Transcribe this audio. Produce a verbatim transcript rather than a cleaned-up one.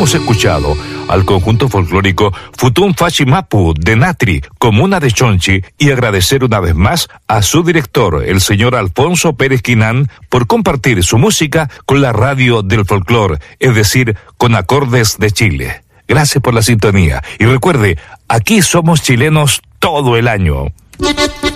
hemos escuchado al conjunto folclórico Futún Fachimapu de Natri, comuna de Chonchi, y agradecer una vez más a su director, el señor Alfonso Pérez Quinán, por compartir su música con la radio del folclor, es decir, con Acordes de Chile. Gracias por la sintonía y recuerde, aquí somos chilenos todo el año.